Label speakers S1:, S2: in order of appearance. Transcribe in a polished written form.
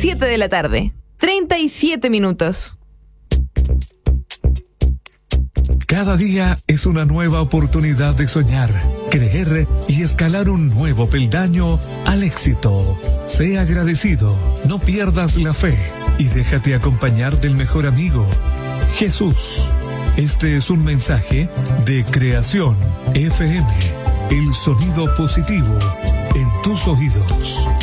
S1: 7 de la tarde. 37 minutos.
S2: Cada día es una nueva oportunidad de soñar, creer y escalar un nuevo peldaño al éxito. Sé agradecido, no pierdas la fe y déjate acompañar del mejor amigo, Jesús. Este es un mensaje de Creación FM, el sonido positivo en tus oídos.